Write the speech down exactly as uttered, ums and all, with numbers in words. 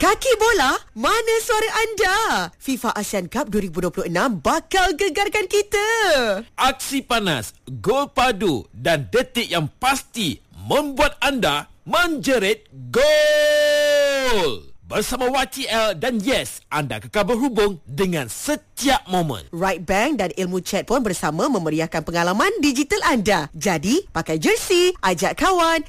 Kaki bola, mana suara anda? FIFA Asian Cup dua ribu dua puluh enam bakal gegarkan kita. Aksi panas, gol padu dan detik yang pasti membuat anda menjerit gol. Bersama Y T L dan Yes, anda kekal berhubung dengan setiap momen. Right Bank dan Ilmu Chat pun bersama memeriahkan pengalaman digital anda. Jadi, pakai jersey, ajak kawan